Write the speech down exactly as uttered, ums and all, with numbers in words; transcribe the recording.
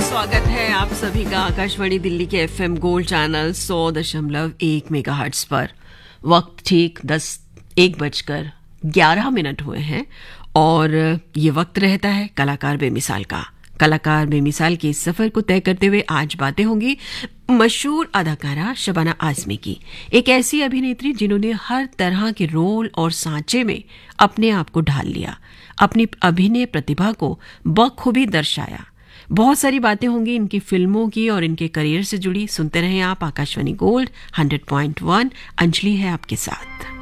स्वागत है आप सभी का आकाशवाणी दिल्ली के एफएम गोल्ड चैनल सौ दशमलव एक मेगाहर्ट्ज पर। वक्त ठीक दस एक बजकर ग्यारह मिनट हुए हैं और ये वक्त रहता है कलाकार बेमिसाल का। कलाकार बेमिसाल के इस सफर को तय करते हुए आज बातें होंगी मशहूर अदाकारा शबाना आजमी की, एक ऐसी अभिनेत्री जिन्होंने हर तरह के रोल और सांचे में अपने आप को ढाल लिया, अपनी अभिनय प्रतिभा को बखूबी दर्शाया। बहुत सारी बातें होंगी इनकी फिल्मों की और इनके करियर से जुड़ी। सुनते रहें आप Akashvani gold hundred point one. Anjali है आपके साथ।